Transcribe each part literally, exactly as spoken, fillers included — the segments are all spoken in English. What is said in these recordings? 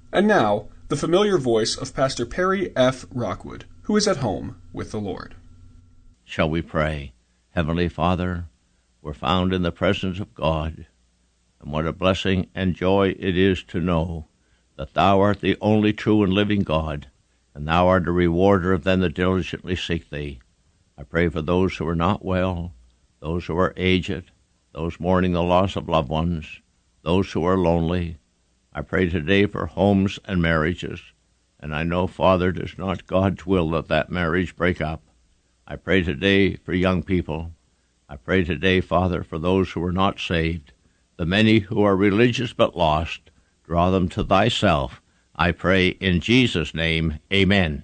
And now, the familiar voice of Pastor Perry F. Rockwood, who is at home with the Lord. Shall we pray? Heavenly Father, we're found in the presence of God, and what a blessing and joy it is to know that Thou art the only true and living God, and Thou art a rewarder of them that diligently seek Thee. I pray for those who are not well, those who are aged, those mourning the loss of loved ones, those who are lonely. I pray today for homes and marriages, and I know, Father, it is not God's will that that marriage break up. I pray today for young people. I pray today, Father, for those who are not saved, the many who are religious but lost. Draw them to Thyself. I pray in Jesus' name, amen.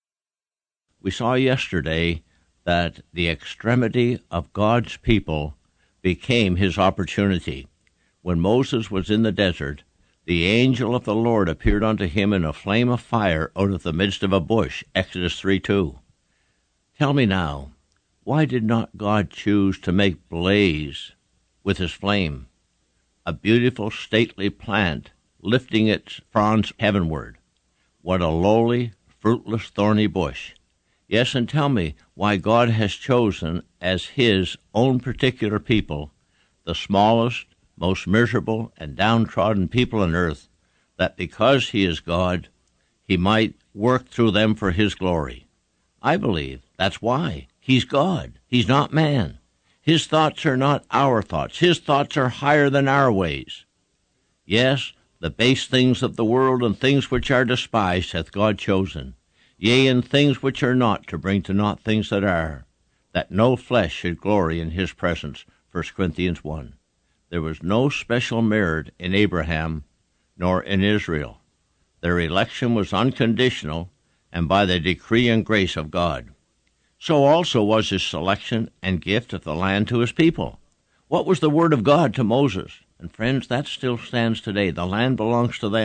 We saw yesterday that the extremity of God's people became his opportunity. When Moses was in the desert, the angel of the Lord appeared unto him in a flame of fire out of the midst of a bush, Exodus three two. Tell me now, why did not God choose to make blaze with his flame, a beautiful stately plant lifting its fronds heavenward? What a lowly, fruitless, thorny bush. Yes, and tell me why God has chosen as his own particular people the smallest, most miserable, and downtrodden people on earth, that because he is God, he might work through them for his glory. I believe that's why. He's God. He's not man. His thoughts are not our thoughts. His thoughts are higher than our ways. Yes, the base things of the world and things which are despised hath God chosen, yea, and things which are not, to bring to naught things that are, that no flesh should glory in his presence, First Corinthians one. There was no special merit in Abraham nor in Israel. Their election was unconditional and by the decree and grace of God. So also was his selection and gift of the land to his people. What was the word of God to Moses? And friends, that still stands today. The land belongs to them.